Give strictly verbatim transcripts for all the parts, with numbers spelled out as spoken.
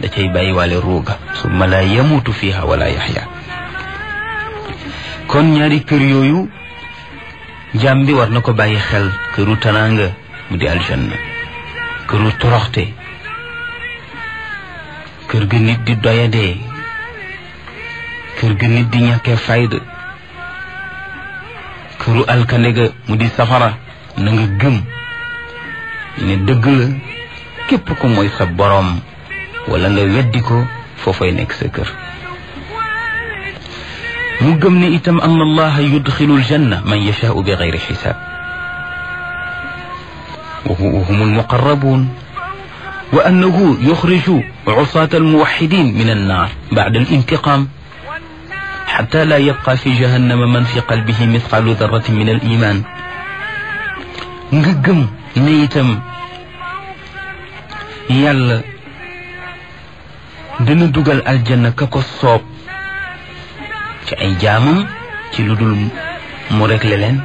da cay bàyyiwaale ruuga summa la yamutu fiha wala yaxya kon ñaari kër yooyu jaam bi war na ko bàyyi xel këru tanaanga mu di aljanna këru toroxte kër ga nit di doyadee kër ga nit di ñàkkee fayda këru alkande ga mu di safara na nga gëm ne dëgg la képp ku mooy sa boroom wala nga weddi ko foofay nekk sa kër mu gëm ne itam anna allaha yudxilu aljanna man yashaau bi gayri xisaab wa hum almuqarrabuun wa annahu yuxriju usaata almuwaxidin min annaar bacda alintiqaam xata laa yabqa fi jahannama man fi qalbihi misqaalu darratin min aliman nga gëm ne itam yàlla dina dugal aljanna ka ko soob ci ay jaamam ci lu dul mu réglé leen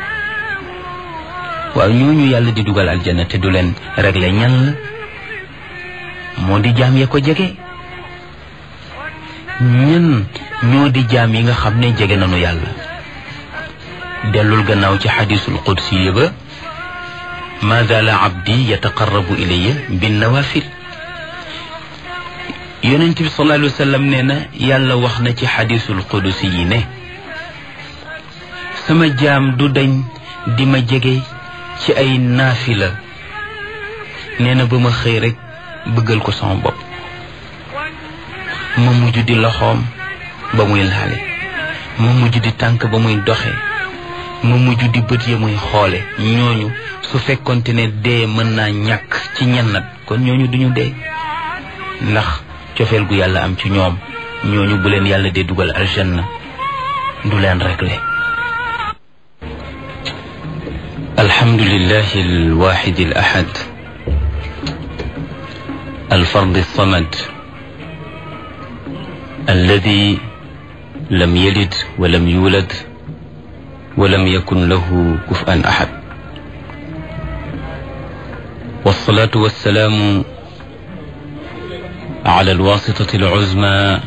waaw ñooñu yàlla di dugal aljanna te du leen réglé ñan la moo di jaam ya ko jege ñan ñoo di jaam yi nga xam ne jege nañu yàlla dellul gannaaw ci xadisul qudsi yi ba ma zaala abdi yataqarrabu ilayya bin nawafil yonent bi sallallahu alayhi wa sallam nee na yàlla wax na ci xadisul qudusi yi ne sama jaam du dañ di ma jege ci ay naafila nee na ba ma xëy rek bëggal ko sama bopp ma mujj di loxoom ba muy laale ma mujj di tànk ba muy doxe ma mujj di bët ya muy xoole ñooñu su fekkonte ne dee mën naa ñàkk ci ñennat kon ñooñu duñu dee ndax cofeel gu yàlla am ci ñoom ñooñu bu leen yàlla dee dugal aljanna du leen réglé alhamdulillahi alwaxid alahad alfard alsamad alladi lam yalid walam yulad walam yakun lahu kuf'an ahad wassalatu wassalamu على الواسطة العظمى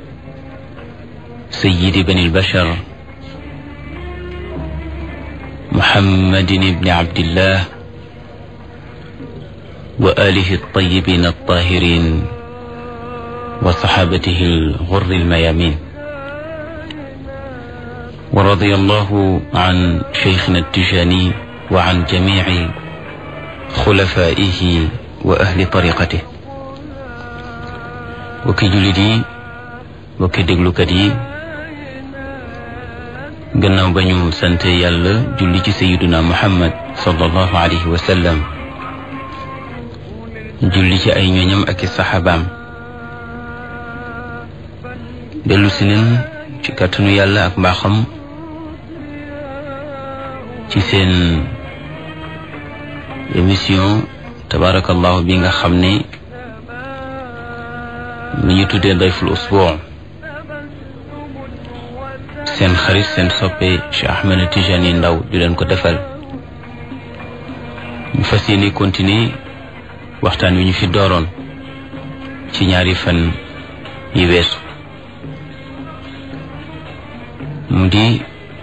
سيد بني البشر محمد بن عبد الله وآله الطيبين الطاهرين وصحابته الغر الميامين ورضي الله عن شيخنا التجاني وعن جميع خلفائه وأهل طريقته bokki jullit yi bokki déglukat yi gannaaw ba ñu sante yàlla julli ci sayiduna muhammad sallallahu alayhi wa sallam julli ci ay ñoñam ak i saxaabaam dellu si nen ci kàttanu yàlla ak mbaaxam ci seen émission tabarakallahu bi nga xam ne mi ñu tuddee dayful usbuu seen xarit seen soppe Cheikh Ahmed Tijani Ndaw di leen ko defal ñu fas yéene continuer waxtaan wi ñu fi dooroon ci ñaari fan yi weesu mu di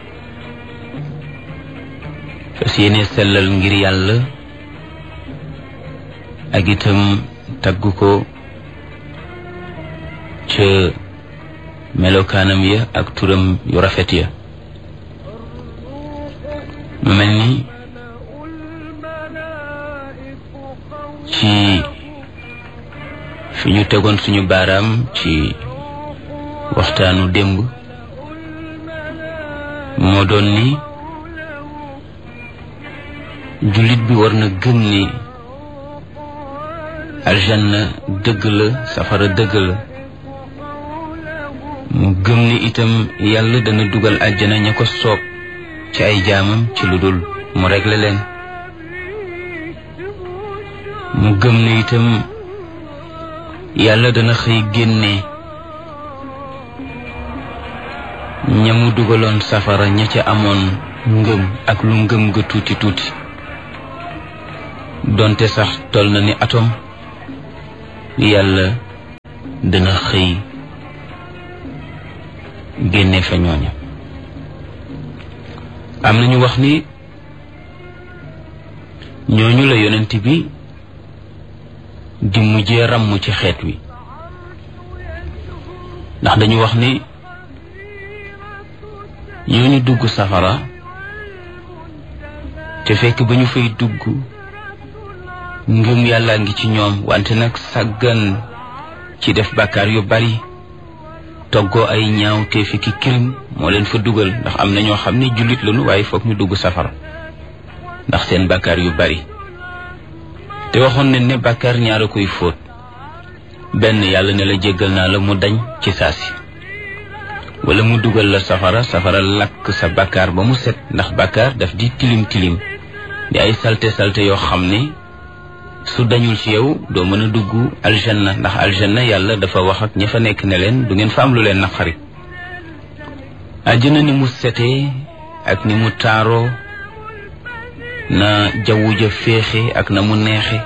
fas yéene sellal ngir yàlla ak itam tagg ko ca melokaanam ya ak turam yu rafet ya mu mel ni ci fi ñu tegoon suñu baaraam ci waxtaanu démb moo doon ni jullit bi war na gëm ni aljanna dëgg la safara dëgg la mu gëm ni itam yàlla dana dugal àjjana ña ko soob ci ay jaamam ci lu dul mu réglé leen mu gëm ni itam yàlla dana xëy génne ña mu dugaloon safara ña ca amoon ngëm ak lu ngëm ga tuuti tuuti donte sax tol na ni atom yàlla dana xëy génne fa ñooña. am nañu wax ni ñooñu la yonent bi di mujjee ràmm ci xeet wi, ndax dañu wax ni ñooñu dugg safara te fekk ba ñu fay dugg ngëm yàlla ngi ci ñoom, wante nag sàggan ci def bàkkaar yu bari, toggoo ay ñaaw te fi ki kirim moo leen fa dugal. ndax am na ñoo xam ne jullit lañu waaye foog ñu dugg safara ndax seen bàkkaar yu bari. te waxoon nañ ne bàkkaar ñaara koy fóot, benn yàlla ne la jéggal naa la mu dañ ci saasi, wala mu dugal la safara, safara lakk sa bàkkaar ba mu set. ndax bàkkaar daf di tilim tilim di ay salte salte yoo xam ne su dañul ci yow doo mën a dugg aljanna. ndax aljanna yàlla dafa wax ak ña fa nekk ne leen du ngeen fa am lu leen naqari. àjjana ni mu setee ak ni mu taaroo, na jawwu ja féexe ak na mu neexe,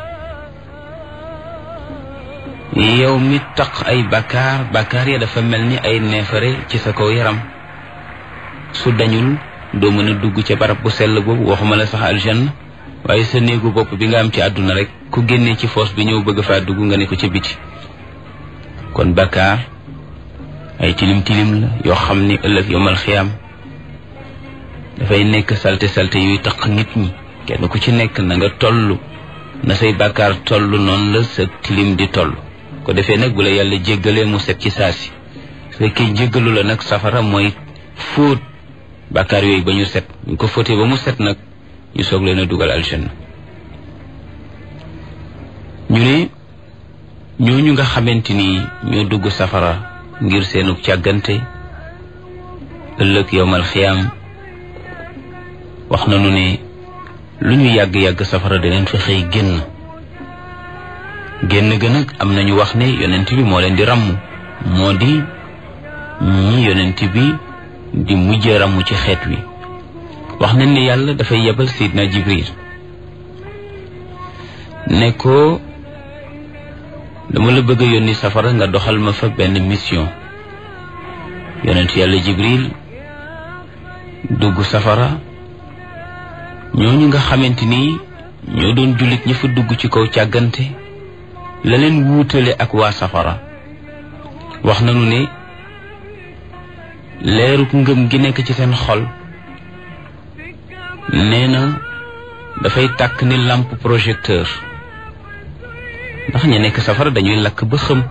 yow mi taq ay bàkkaar bàkkaar ya dafa mel ni ay neefare ci sa kaw yaram. su dañul doo mën a dugg ca barab bu sell boobu, waxuma la sax aljanna waaye sa néegu bopp bi nga am ci àdduna rek ku génnee ci foos bi ñëw bëgg faa dugg nga ne ko ca biti. kon bàkkaar ay tilim tilim la yoo xam ni ëllëg yomal xiyaam dafay nekk salte salte yuy taq nit ñi. kenn ku ci nekk na nga toll na say bàkkaar toll noonu la sa tilim di toll. ko defee nag bu la yàlla jéggalee mu set ci saasi, su fekkee jéggalu la nag safara mooy fóot bàkkaar yooyu ba ñu set. ñu ko fóotee ba mu set nag ñu soog leen a dugal aljanna. ñu ne ñooñu nga xamante ni ñoo dugg safara ngir seenu càggante, ëllëg yowmal xiyaam wax nañu ne lu ñu yàgg-yàgg safara daneen fa xëy génn. génn ga nag am nañu wax ne yonent bi moo leen di ràmm, moo di ñi yonent bi di mujjee ràmm ci xeet wi. wax nañ ne yàlla dafay yebal Seydina Jibril ne ko dama la bëgg a yónni safara nga doxal ma fa benn mission. yonent yàlla Jibril dugg safara, ñooñu nga xamante ni ñoo doon jullit ñi fa dugg ci kaw càggante, la leen wuutale ak waa safara wax nañu ne leeruk ngëm gi nekk ci seen xol nee na dafay tàkk ni lampe projecteur. ndax ña nekk safara dañuy lakk ba xëm,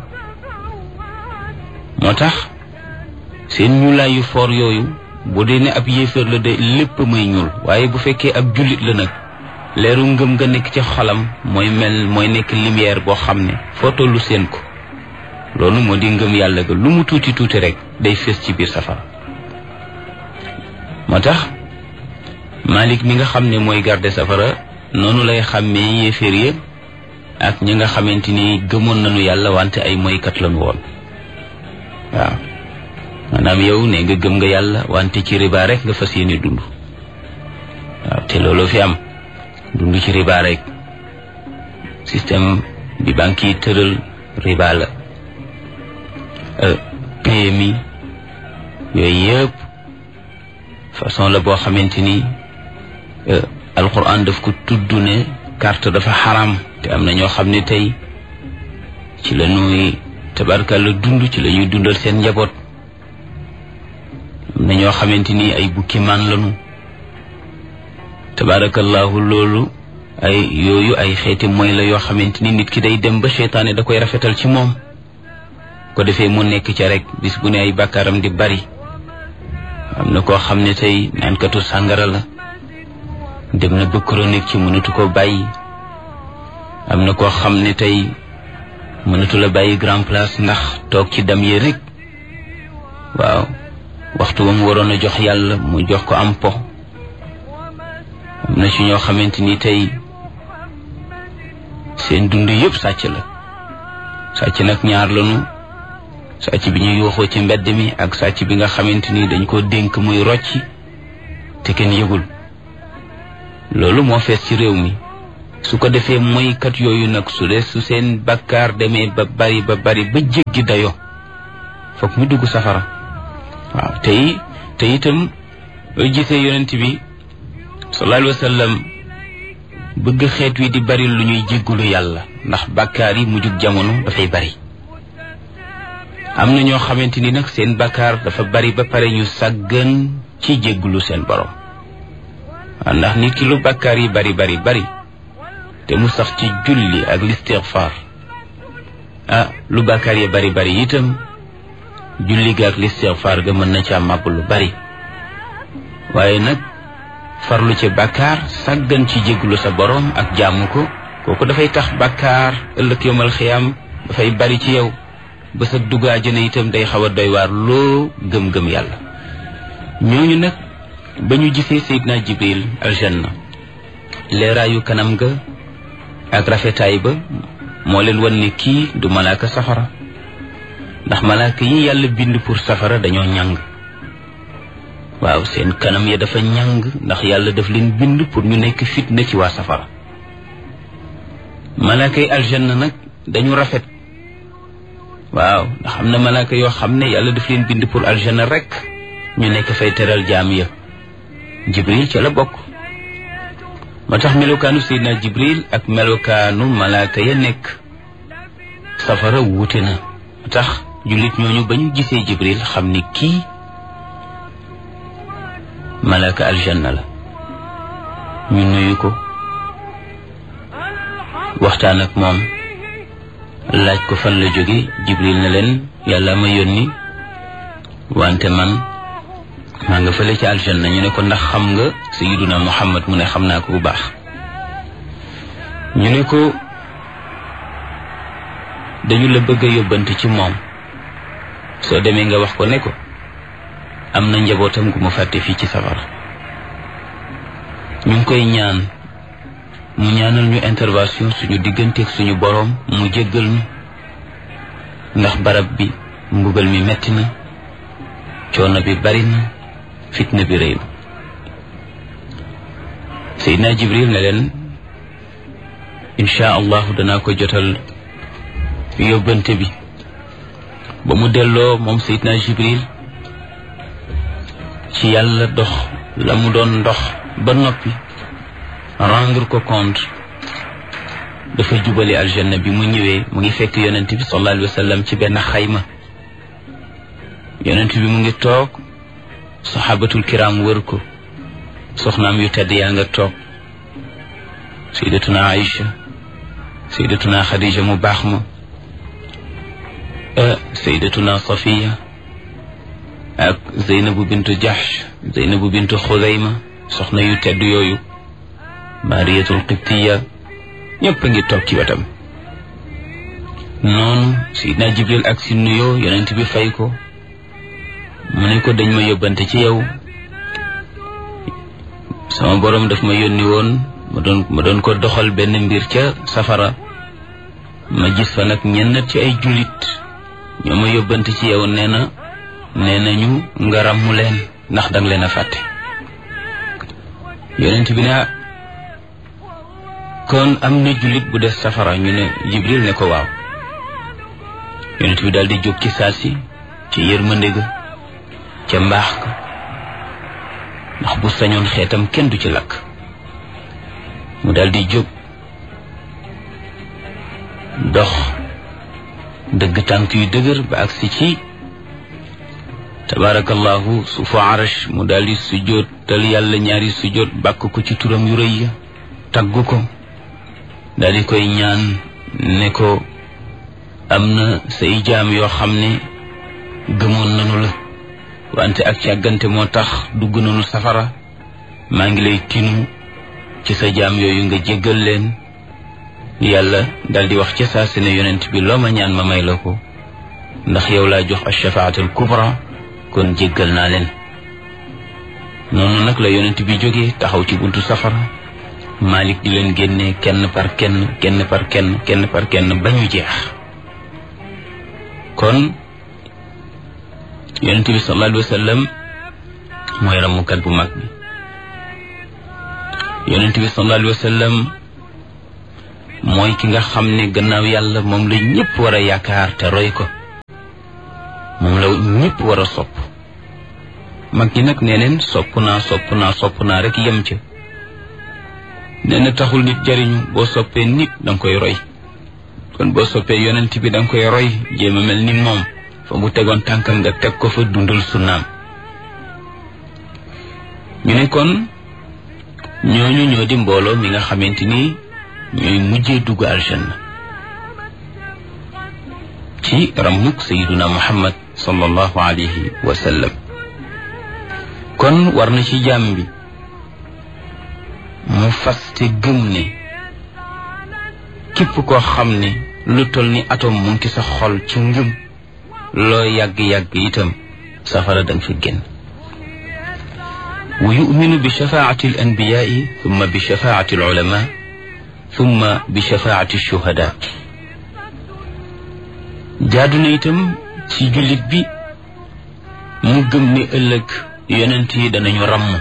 moo tax seen ñuulaay yu foor yooyu bu dee ne ab yéeféer la de lépp may ñuul, waaye bu fekkee ab jullit la nag leeru ngëm nga nekk ci xolam mooy mel mooy nekk lumière boo xam ne foo tollu seen ko. loolu moo di ngëm yàlla ga lu mu tuuti tuuti rek day fees ci biir safara. moo tax Malik mi nga xam ne mooy garde safara noonu lay xàmmee yéeféer yëpp ak ñi nga xamante ni gëmoon nañu yàlla wante ay moykat lañu woon. waaw maanaam yow ne nga gëm nga yàlla wante ci riba rek nga fas yéene dund. waaw te loolu fi am, dund ci riba rek. système bi banque yi tëral riba la. P M I yooyu yëpp façon la boo xamante ni alquran daf ko tudd ne carte dafa xaram. te am na ñoo xam ne tey ci la ñuy tabarkalla dund, ci la ñuy dundal seen njaboot. am na ñoo xamante ni ay bukki maan lañu tabarakallahu. loolu ay yooyu ay xeeti mooy la yoo xamante ni nit ki day dem ba seytaane da koy rafetal ci moom, ko defee mu nekk ca rek bis bu ne ay bàkkaaram di bari. am na koo xam ne tey naankatu sàngara la, dem na ba chronique ci mënatu ko bàyyi. am na koo xam ne tey mënatu la bàyyi grand place ndax toog ci dam yi rek. waaw waxtu ba mu waroon a jox yàlla mu jox ko am po. am na ci ñoo xamante ni tey seen dund yëpp sàcc la. sàcc nag ñaar lañu, sàcc bi ñu yooxoo ci mbedd mi ak sàcc bi nga xamante ni dañ ko dénk muy rocci te kenn yëgul. loolu moo fees ci réew mi. su ko defee moykat yooyu nag su dee su seen bakkaar demee ba bari ba bari ba jéggi dayo foog ñu dugg safara waaw tey te itam loo gisee yonent bi sallallahu alayhi wa sallam bëgg xeet wi di bari lu ñuy jéggulu yàlla ndax bakkaar yi mujjug jamono dafay bari am na ñoo xamante ni nag seen bakkaar dafa bari ba pare ñu sàggan ci jéggulu seen borom waaw ndax nit ki lu bakkaar yi bari bari bari te mu sax ci julli ak listigfaar ah lu bakkaar yi bari bari itam julli ga ak listigfaar ga mën na ca màbb lu bari waaye nag farlu ci bakkaar sàggan ci jéggulu sa borom ak jaamu ko kooku dafay tax bakkaar ëllëg yawmal xiyaam dafay bari ci yow ba sa dugg àjjana itam day xaw a doy waar loo gëm-gëm yàlla ñooñu nag ba ñu gisee Seydina Jibril aljanna leeraayu kanam ga ak rafetaay ba moo leen wan ne kii du malaaka safara ndax malaaka yi yàlla bind pour safara dañoo ñàng waaw seen kanam ya dafa ñàng ndax yàlla daf leen bind pour ñu nekk fitna ci waa safara malaaka yi aljanna nag dañu rafet waaw ndax am na malaaka yoo xam ne yàlla daf leen bind pour aljanna rek ñu nekk fay teral jaam ya Jibril ca la bokk moo tax melokaanu Seydina Jibril ak melokaanu malaaka ya nekk safara wuute na moo tax jullit ñooñu ba ñu gisee Jibril xam ni kii malaaka aljanna la ñu nuyu ko waxtaan ak moom laaj ko fan la jóge Jibril na leen yàlla ma yónni wante man maa nga fële ci aljanna ñu ne ko ndax xam nga sayyiduna Muhammad mu ne xam naa ko bu baax ñu ne ko dañu la bëgg a yóbbante ci moom soo demee nga wax ko ne ko am na njabootam gu ma fàtte fii ci safara ñu ngi koy ñaan mu ñaanal ñu intervention suñu digganteeg suñu boroom mu jéggal ñu ndax barab bi mbugal mi metti na coono bi bari na fitna bi rëy na Seydina Jibril ne leen insha allahu danaa ko jotal yóbbante bi ba mu delloo moom Seydina Jibril ci yàlla dox la mu doon ndox ba noppi rendre ko compte dafa jubali aljanna bi mu ñëwee mu ngi fekk yonent bi sallallahu alayhi wa sallam ci benn xayma yonent bi mu ngi toog saxaabatul kiram wër ko soxnaam yu tedd yaa nga toog sayyidatuna Aïcha sayyidatuna Khadija mu baax ma sayyidatuna Safiya ak Zeynabu bintu Jahsh Zeynabu bintu Xudayma soxna yu tedd yooyu Mariyatul Qibtiya ñëpp a ngi toog ci wetam noonu Seydina Jibril ak si nuyoo yonent bi fay ko mu ne ko dañ ma yóbbante ci yow sama borom daf ma yónni woon ma doon ma doon ko doxal benn mbir ca safara ma gis fa nag ñenn ci ay jullit ñoo ma yóbbante ci yow nee na nee nañu nga ràmmu leen ndax danga leen a fàtte yonent bi ne kon am na jullit bu des safara ñu ne Jibril ne ko waaw yonent bi daal di jóg ci saasi ci yërmande ga ca mbaax ka ndax bu sañoon xeetam kenn du ci lakk mu daal di jóg dox dëgg tànk yu dëgër ba agsi ci tabarakallahu suufu arash mu daal di sujjóotal yàlla ñaari sujjóot bàkk ko ci turam yu rëy ya tagg ko daal di koy ñaan ne ko am na say jaam yoo xam ne gëmoon nanu la wante ak càggante moo tax dugg nanu safara maa ngi lay tinu ci sa jaam yooyu nga jéggal leen yàlla daal di wax ca saa si ne yonent bi loo ma ñaan ma may la ko ndax yow laa jox ash-shafaatul kubra kon jéggal naa leen noonu nag la yonent bi jógee taxaw ci buntu safara Malik di leen génne kenn par kenn kenn par kenn kenn par kenn ba ñu jeex kon yonent bi sallallahu alayhi wa sallam mooy ramukat bu mag bi yonent bi sallallahu alayhi wa sallam mooy ki nga xam ne gannaaw yàlla moom la ñëpp war a yaakaar te roy ko, moom la ñëpp war a sopp. mag ñi nag nee neen sopp naa sopp naa sopp naa rek yem ca. nee na taxul nit jariñu. boo soppee nit danga koy roy, kon boo soppee yonent bi danga koy roy, jéem a mel ni moom, fa mu tegoon tànkam nga teg ko fa, dundal sunnaam. ñu ne kon ñooñu ñoo di mbooloo mi nga xamante ni ñooy mujjee dugg aljanna ci ramuk sayyiduna muhammad sallallahu alayhi wa sallam. kon war na ci jàmm bi mu faste gëm ne képp koo xam ne lu toll ni atom mu ngi sa xol ci ngëm, loo yàgg-yàgg itam safara danga fi génn. wa yuminu bi shafaati al anbiyaai thumma bi shafaati al ulama thumma bi shafaati shuhada. jaadu na itam ci jullit bi mu gëm ne ëllëg yonent yi danañu ràmm.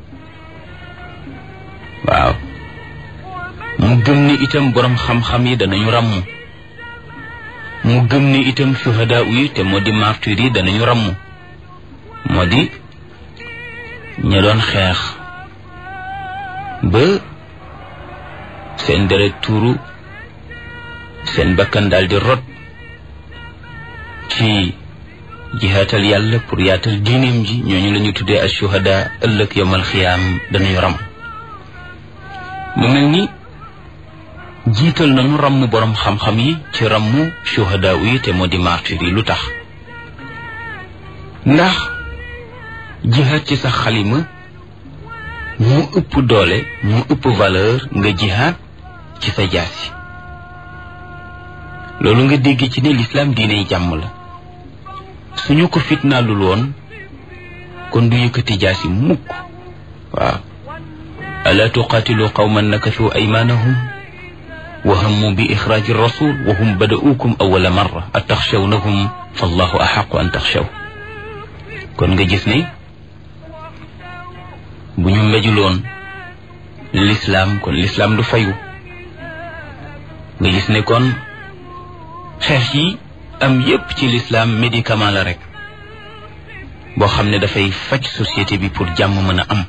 waaw mu gëm ne itam borom xam-xam yi danañu ràmm. mu gëm ne itam shuhada yi te moo di martyr yi danañu ràmm. moo di ña doon xeex ba seen deret tuuru, seen bakkan daal di rot ci jihaatal yàlla pour yaatal diineem ji, ñooñu la ñu tuddee as shuhada. ëllëg yawmal xiyaam danañu ràmm. mu mel ni jiital nañu ràmm borom xam-xam yi ci ràmm shuhada yi te moo di martyr yi. lu tax? ndax jihaad ci sa xalima mu ëpp doole, mu ëpp valeur nga jihaad ci sa jaasi. loolu nga dégg ci ne l'islam diiney jàmm la. suñu ko fitnaalul woon kon du yëkkati jaasi mukk. waaw alaa tuqaatilu qawman nakathu aymaanahum wa hammu bi ixraaji rasul wa hum bada'uukum awwala marra ataxshawnahum fallahu axaqu an taxshaw. kon nga gis ne bu ñu mbejuloon l'islam kon l'islam du fayu. nga gis ne kon xeex yi am yépp ci l'islam médicament la rek boo xam ne dafay faj société bi pour jàmm mën a am.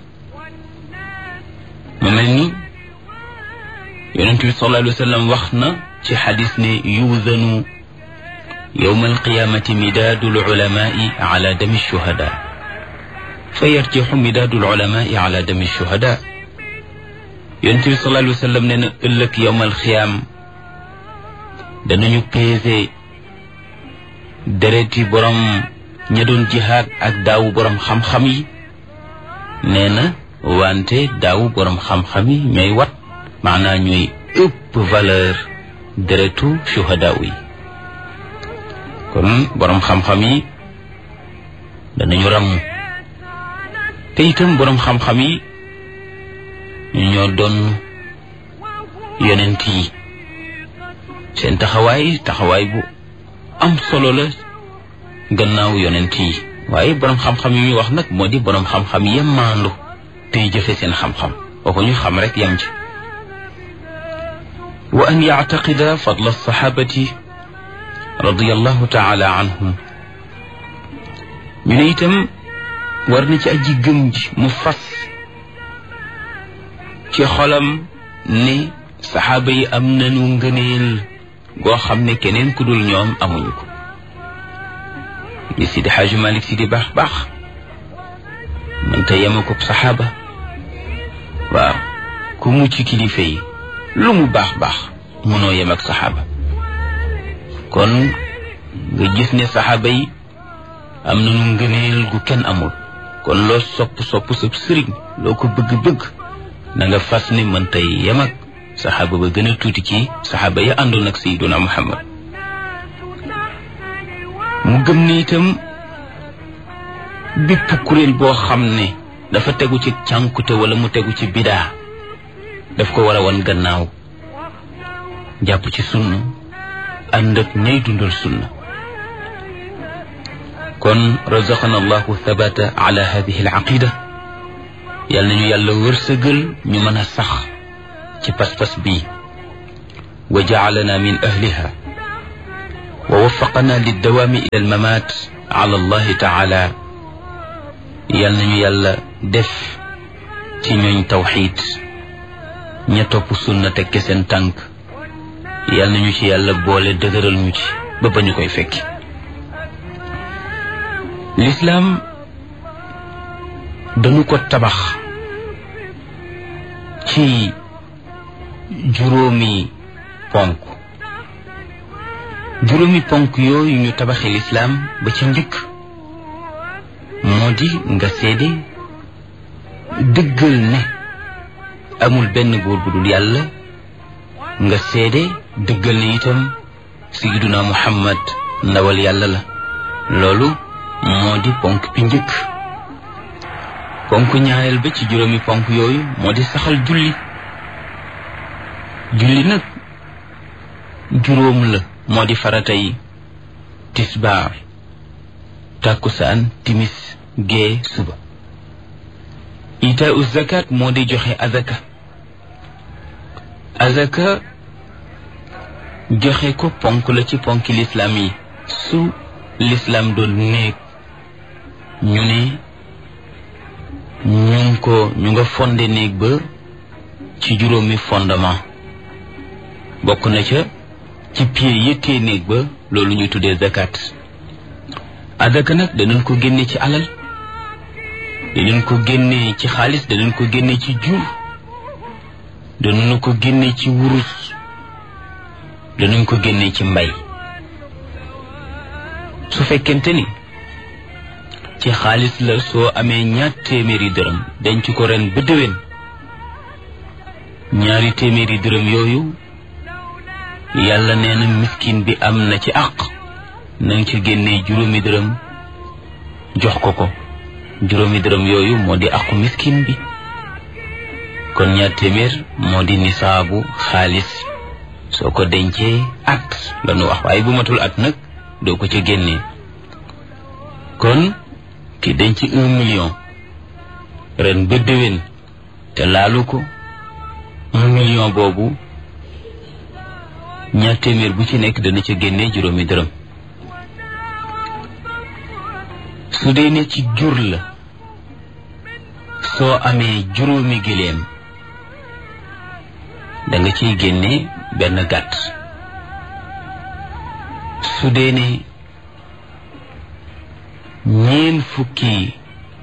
mu mel ni yonent bi sallallahu alayhi wa sallam wax na ci xadis ne yuudanu yowma alqiyamati midaadu lulamai ala dami shuhada fa yarjixu midaadu lulamai ala dami shuhada. yonent bi sallallahu alayhi wa sallam ne na ëllëg yowma alqiyaam danañu peese dereti borom ña doon jihaad ak daawu borom xam-xam yi. nee na wante daawu borom xam-xam yi ñooy wat, maanaa ñooy ëpp valeur deretu shuhada yi. kon borom xam-xam yi danañu ràmm. te itam borom xam-xam yi ñu ñoo doon yonent yi. seen taxawaay taxawaay bu am solo la gannaaw yonent yi. waaye borom xam-xam yi ñu wax nag moo di borom xam-xam yi maandu tey jëfe seen xam-xam, waxu ñu xam rek yam ci. wa an yactaqida fadla alsaxaabati radiyallahu taala anhum. ñu ne itam war na ci aji gëm ji mu fas ci xolam ne saxaaba yi am nañu ngëneel goo xam ne keneen ku dul ñoom amuñu ko. li Sidi Xaaji Malik Si di baax baax mënta yema ko saxaaba. waaw ku mu ci kilifa yi lu mu baax baax mënoo yem ak saxaaba. kon nga gis ne saxaaba yi am nañu ngëneel gu kenn amul. kon loo sopp sopp sa sëriñ, loo ko bëgg-bëgg, na nga fas ne mënta yem ak saxaaba ba gën a tuuti ci saxaaba ya àndoon ak sayyiduna Muhammad. mu gëm ni itam bépp kuréel boo xam ne dafa tegu ci cànkute wala mu tegu ci bidaa daf ko war a wan gannaaw, jàpp ci sunna, ànd ak ñay dundal sunna. kon razaqana allahu thabata ala hadihi al aqida. yal nañu yàlla wërsëgal ñu mën a sax ci pas-pas bii. wa jacalana min ahliha wa waffaqana liddawaami ila almamaat ala allahi taala yal nañu yàlla def ci ñooñ tawxiid ña topp sunna tekke seen tànk yal nañu ci yàlla boole dëgëral ñu ci ba ba ñu koy fekki. lislaam dañu ko tabax ci juróomi ponk juróomi ponk yooyu ñu tabaxee lislaam ba ci njëkk moo di nga seede dëggal ne amul benn buur bu dul yàlla nga seede dëggal ne itam sayyiduna muhammad ndawal yàlla la. loolu moo di ponk bi njëkk. ponk ñaareel ba ci juróomi ponk yooyu moo di saxal julli. julli nag juróom la moo di farata yi tisbaar takkusaan timis gee suba. itaau zakat moo di joxe azaka. azaka joxe ko ponk la ci ponki lislaam yi. su lislaam doon néeg ñu ne ñu ngi ko ñu nga fondé néeg ba ci juróomi fondement bokk na ca ci pied yëttee néeg ba loolu ñuy tuddee zakat. azaka nag danañ ko génne ci alal, danañ ko génne ci xaalis, danañ ko génne ci jur, danañ ko génne ci wurus, danañ ko génne ci mbay. su fekkente ni ci xaalis la soo amee ñaar téeméeri dërëm denc ko ren ba déwén ñaari téeméeri dërëm yooyu yàlla nee na miskin bi am na ci àq na nga ci génnee juróomi dërëm jox ko ko. juróomi dërëm yooyu moo di àqu miskin bi. kon ñaar téeméer moo di nisaabu xaalis soo ko dencee at la nu wax, waaye bu matul at nag doo ko ca génnee. kon ki denc un million ren ba déwén te laalu ko un million boobu ñaar téeméer bu ci nekk dana ca génnee juróomi dërëm. su dee ne ci jur la soo amee juróomi giléem da nga ciy génne benn gàtt. su dee ne ñeen fukki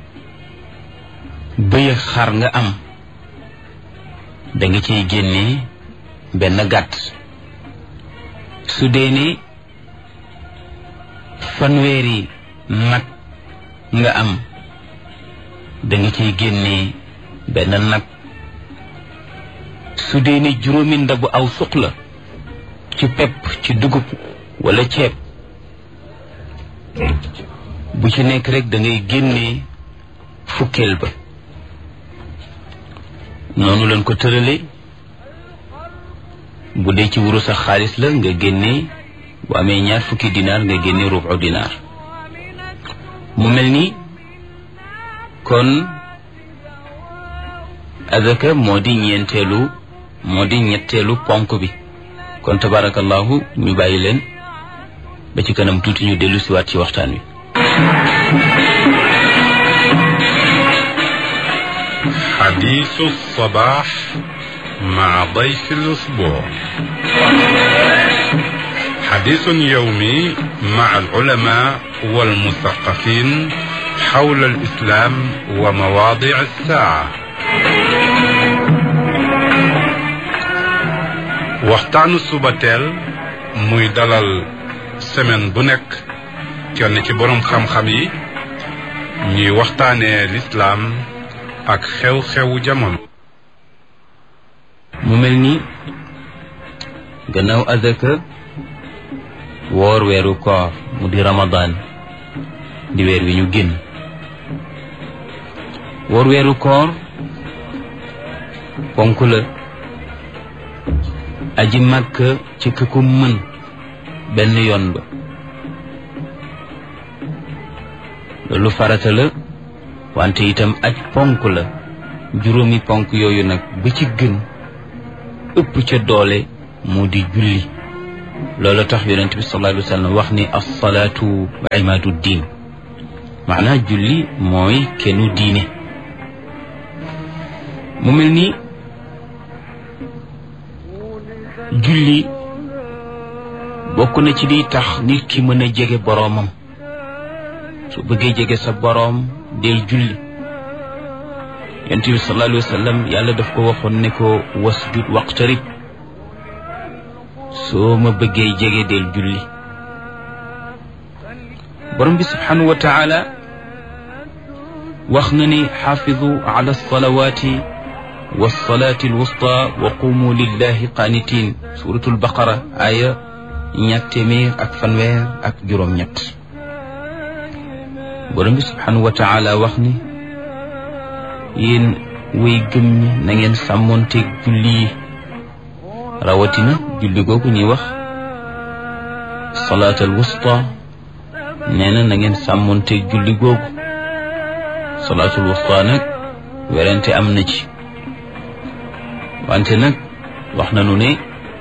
bëy ak xar nga am da nga ciy génne benn gàtt. su dee ne fanweeri nag nga am da nga ciy génne benn nag. su dee ne juróomi ndabu aw suq la ci pepp ci dugub wala ceeb bu ci nekk rek da ngay génne fukkeel ba. noonu lañ ko tërale. bu dee ci wurus ak xaalis la nga génne bu amee ñaar fukki dinaar nga génne rubu dinaar. mu mel ni kon azaka moo di ñeenteelu moo di ñetteelu ponk bi. kon tabarakallahu ñu bàyyi leen ba ci kanam tuuti ñu dellu siwaat ci waxtaan wi. حديث الصباح مع ضيف الأسبوع. حديث يومي مع العلماء والمثقفين حول الإسلام ومواضع الساعة. waxtaanu suba teel muy dalal semaine bu nekk kenn ci boroom xam-xam yi ñuy waxtaanee lislaam ak xew-xewu jamono. mu mel ni gannaaw azaka woor weeru koor mu di ramadan di weer wi ñu génn. woor weeru koor ponk la. aji màkk ci ka ko mën benn yoon ba loolu farata la, wante itam aj ponk la. juróomi ponk yooyu nag ba ci gën ëpp ca doole moo di julli. loolu tax yonent bi sallallahu alayhi wa sallam wax ni as-salaatu imaadu diin, maanaam julli mooy kennu diine. mu mel ni julli bokk na ci liy tax nit ki mën a jege boroomam. su bëggee jege sa boroom del julli. yonent bi sallallahu alayhi wa sallam yàlla daf ko waxoon ne ko wasjud waqtarib, soo ma bëggee jege del julli. borom bi subhanahu wa taala wax na ni xaafidu ala alsalawati walsalati alwusta wa qumu lillahi qaanitin, suratul baqara aya ñaar téeméer ak fanweer ak juróom-ñett. borom bi subhanahu wa taala wax ni yéen way gëm ñi na ngeen sàmmoonteeg julli yi, rawatina julli googu ñuy wax salaatal wusta. nee na na ngeen sàmmoonteeg julli googu. salaatul wusta nag werante am na ci, wante nag wax nañu ne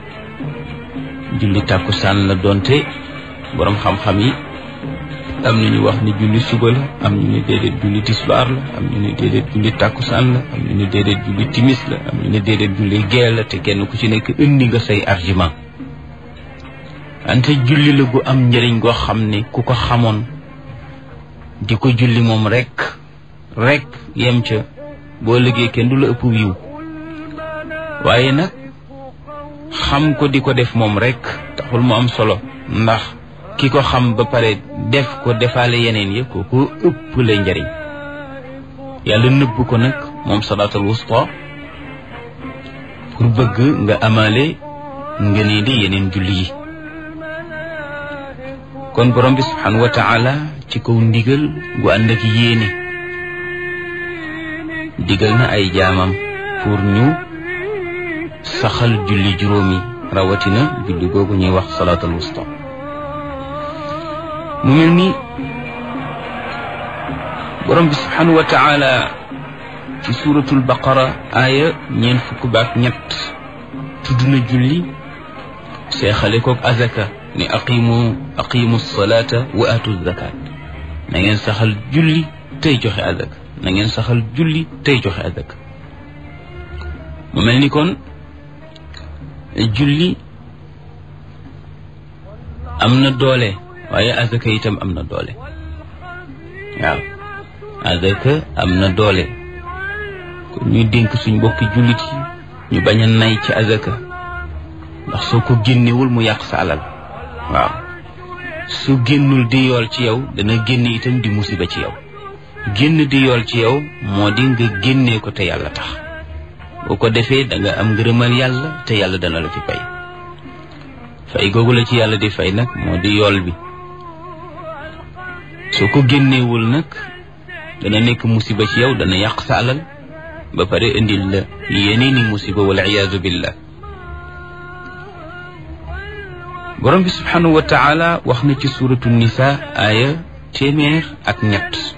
julli tàkkusaan la, doonte borom xam-xam yi am na ñu wax ni julli suba la, am ñu ne déedéet julli tisbaar la, am ñu ne déedéet julli tàkkusaan la, am ñu ne déedéet julli timis la, am ñu ne déedéet julli gee la, te kenn ku ci nekk indi nga say argument. ante julli la gu am njëriñ goo xam ne ku ko xamoon di ko julli moom rek rek yem ca, boo liggéey kenn du la ëpp wiiw. waaye nag xam ko di ko def moom rek taxul mu am solo, ndax ki ko xam ba pare def ko defaale yeneen ya ko ko ëpp lay njariñ. yàlla nëbb ko nag moom salaatul wusta pour bëgg nga amaale nga nee di yeneen julli yi. kon borom bi subhanahu wa taala ci kaw ndigal gu ànd ak yéene digal na ay jaamam pour ñu saxal julli juróomi, rawatina julli googu ñuy wax salaatul wusta. mu mel ni borom bi subhanahu wa taala ci suratul baqara aaya ñeent fukk baak ñett tudd na julli seexale koog azaka ni aqimu aqimu salata wa atu zakat. na ngeen saxal julli tey joxe azaka, na ngeen saxal julli tey joxe azaka. mu mel ni kon julli am na doole, waaye azaka itam am na doole. waaw azaka am na doole. kon ñuy dénk suñ mbokki jullit yi ñu bañ a nay ci azaka, ndax soo ko génnewul mu yàq sa alal. waaw su génnul di yool ci yow dana génn itam di musiba ci yow. génn di yool ci yow moo di nga génnee ko te yàlla tax. boo ko defee da nga am ngërëmal yàlla te yàlla dana la ci fay. fay googu la ci yàlla di fay nag moo di yool bi. soo ko génneewul nag dana nekk musiba ci yow, dana yàq sa alal ba pare indil la yeneeni musiba wal iyaazu billah. borom bi subhanahu wa taala wax na ci suratu nisa aaya téeméer ak ñett